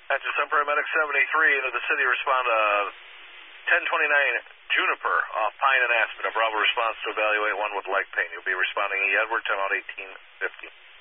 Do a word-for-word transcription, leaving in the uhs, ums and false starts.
That's Sun Paramedic seventy-three into the city. Respond to ten twenty-nine Juniper off Pine and Aspen. A Bravo response to evaluate one with leg pain. You'll be responding E. Edward, time out eighteen fifty.